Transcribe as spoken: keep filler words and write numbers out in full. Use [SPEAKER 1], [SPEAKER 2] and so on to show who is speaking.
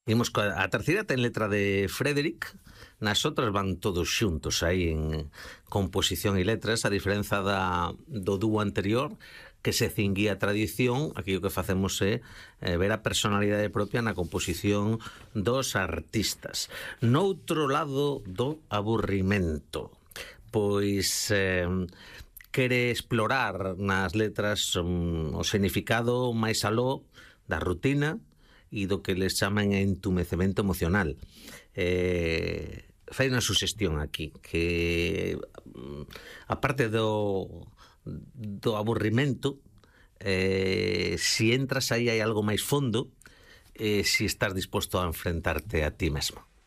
[SPEAKER 1] Imos coa a terceira ten letra de Frederick, nas outras van todos xuntos aí en composición e letras, a diferenza da, do dúo anterior, que se cinguía a tradición. Aquí o que facemos é eh, ver a personalidade propia na composición dos artistas. Noutro lado do aburrimento, pois eh, quere explorar nas letras um, o significado máis aló da rutina e do que les chaman entumecemento emocional. Eh, fai unha suxestión aquí que, aparte do do aburrimento, eh, si entras aí hai algo máis fondo, eh, si estás disposto a enfrentarte a ti mesmo.